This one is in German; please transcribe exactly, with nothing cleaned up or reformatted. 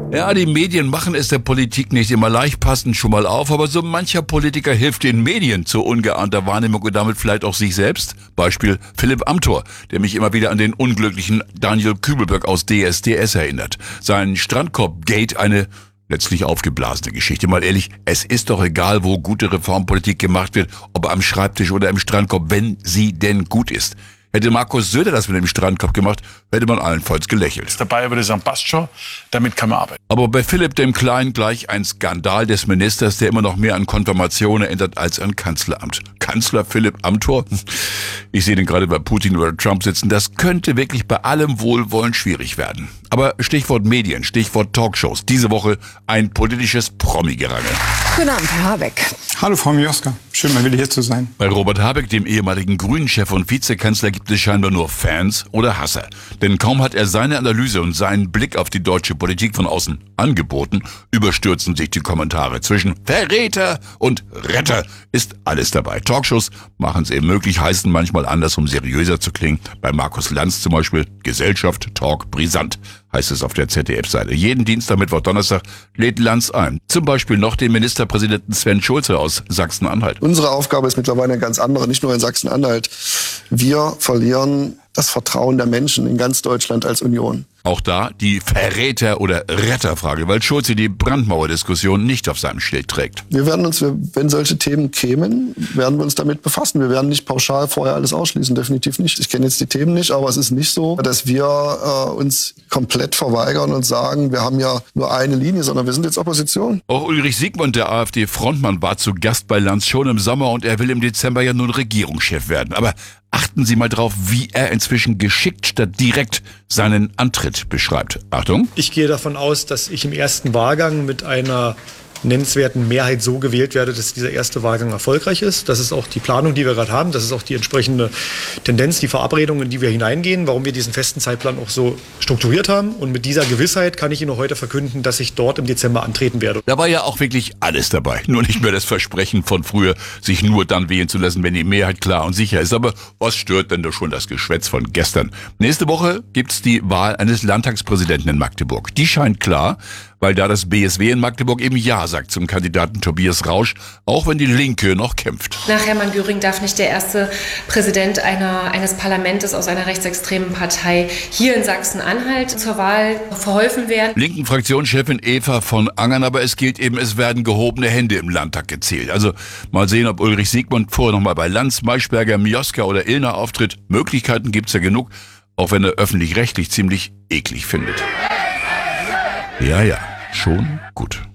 Ja, die Medien machen es der Politik nicht immer leicht, passen schon mal auf, aber so mancher Politiker hilft den Medien zu ungeahnter Wahrnehmung und damit vielleicht auch sich selbst. Beispiel Philipp Amthor, der mich immer wieder an den unglücklichen Daniel Kübelberg aus D S D S erinnert. Sein Strandkorb-Gate, eine letztlich aufgeblasene Geschichte. Mal ehrlich, es ist doch egal, wo gute Reformpolitik gemacht wird, ob am Schreibtisch oder im Strandkorb, wenn sie denn gut ist. Hätte Markus Söder das mit dem Strandkorb gemacht, hätte man allenfalls gelächelt. Dabei würde ich sagen, passt schon, damit kann man arbeiten. Aber bei Philipp dem Kleinen gleich ein Skandal des Ministers, der immer noch mehr an Konfirmation erinnert als an Kanzleramt. Kanzler Philipp Amthor? Ich sehe den gerade bei Putin oder Trump sitzen. Das könnte wirklich bei allem Wohlwollen schwierig werden. Aber Stichwort Medien, Stichwort Talkshows. Diese Woche ein politisches Promi-Gerangel. Guten Abend, Herr Habeck. Hallo, Frau Mioska. Schön, mal wieder hier zu sein. Bei Robert Habeck, dem ehemaligen Grünen-Chef und Vizekanzler, gibt es scheinbar nur Fans oder Hasser. Denn kaum hat er seine Analyse und seinen Blick auf die deutsche Politik von außen angeboten, überstürzen sich die Kommentare. Zwischen Verräter und Retter ist alles dabei. Talkshows machen es eben möglich, heißen manchmal anders, um seriöser zu klingen. Bei Markus Lanz zum Beispiel Gesellschaft, Talk, brisant, heißt es auf der Z D F-Seite. Jeden Dienstag, Mittwoch, Donnerstag lädt Lanz ein. Zum Beispiel noch den Ministerpräsidenten Sven Schulze aus Sachsen-Anhalt. Unsere Aufgabe ist mittlerweile eine ganz andere, nicht nur in Sachsen-Anhalt. Wir verlieren das Vertrauen der Menschen in ganz Deutschland als Union. Auch da die Verräter- oder Retterfrage, weil Schulze die Brandmauerdiskussion nicht auf seinem Schild trägt. Wir werden uns, wenn solche Themen kämen, werden wir uns damit befassen. Wir werden nicht pauschal vorher alles ausschließen, definitiv nicht. Ich kenne jetzt die Themen nicht, aber es ist nicht so, dass wir äh, uns komplett verweigern und sagen, wir haben ja nur eine Linie, sondern wir sind jetzt Opposition. Auch Ulrich Siegmund, der AfD-Frontmann, war zu Gast bei Lanz schon im Sommer und er will im Dezember ja nun Regierungschef werden. Aber achten Sie mal drauf, wie er inzwischen geschickt statt direkt seinen Antritt beschreibt. Achtung. Ich gehe davon aus, dass ich im ersten Wahlgang mit einer nennenswerten Mehrheit so gewählt werde, dass dieser erste Wahlgang erfolgreich ist. Das ist auch die Planung, die wir gerade haben. Das ist auch die entsprechende Tendenz, die Verabredung, in die wir hineingehen, warum wir diesen festen Zeitplan auch so strukturiert haben. Und mit dieser Gewissheit kann ich Ihnen heute verkünden, dass ich dort im Dezember antreten werde. Da war ja auch wirklich alles dabei. Nur nicht mehr das Versprechen von früher, sich nur dann wählen zu lassen, wenn die Mehrheit klar und sicher ist. Aber was stört denn da schon das Geschwätz von gestern? Nächste Woche gibt's die Wahl eines Landtagspräsidenten in Magdeburg. Die scheint klar, weil da das B S W in Magdeburg eben Ja sagt zum Kandidaten Tobias Rausch, auch wenn die Linke noch kämpft. Nach Hermann Göring darf nicht der erste Präsident einer, eines Parlaments aus einer rechtsextremen Partei hier in Sachsen-Anhalt zur Wahl verholfen werden. Linken Fraktionschefin Eva von Angern, aber es gilt eben, es werden gehobene Hände im Landtag gezählt. Also mal sehen, ob Ulrich Siegmund vorher nochmal bei Lanz, Maischberger, Mioska oder Illner auftritt. Möglichkeiten gibt's ja genug, auch wenn er öffentlich-rechtlich ziemlich eklig findet. Ja, ja, schon gut.